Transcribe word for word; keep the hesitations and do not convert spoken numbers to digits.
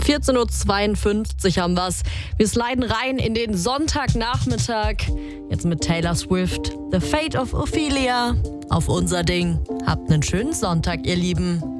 vierzehn Uhr zweiundfünfzig haben wir's. Wir sliden rein in den Sonntagnachmittag. Jetzt mit Taylor Swift, The Fate of Ophelia. Auf unser Ding. Habt einen schönen Sonntag, ihr Lieben.